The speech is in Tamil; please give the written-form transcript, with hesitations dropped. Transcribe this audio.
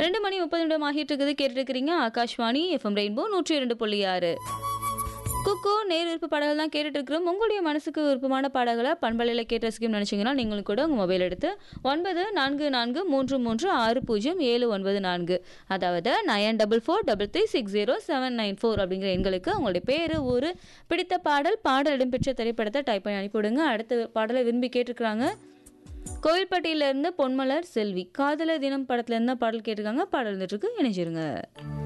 2:30 ஆகிட்டு இருக்குது. கேட்டுட்டு இருக்கிறீங்க ஆகாஷ்வாணி எஃப்எம் ரெயின்போ 102.6. குக்கு நேர் விருப்ப பாடல்கள் தான் கேட்டுட்டு இருக்கிறோம். உங்களுடைய மனசுக்கு விருப்பமான பாடல்களை பண்பலையில் கேட்டு ரசிக்கணும்னு நினச்சிங்கன்னா நீங்களும் கூட உங்கள் மொபைல் எடுத்து 9443360794, அதாவது 9443360794 அப்படிங்கிற எண்களுக்கு உங்களுடைய பேர், ஊர், பிடித்த பாடல், பாடல் இடம்பெற்ற திரைப்படத்தை டைப் பண்ணி அனுப்பிவிடுங்க. அடுத்த பாடலை விரும்பி கேட்டிருக்கிறாங்க கோவில்பட்டியிலேருந்து பொன்மலர் செல்வி. காதலர் தினம் படத்துல இருந்தால் பாடல் கேட்டிருக்காங்க. பாடல் இருந்துட்டு இருக்கு, இணைஞ்சிருங்க.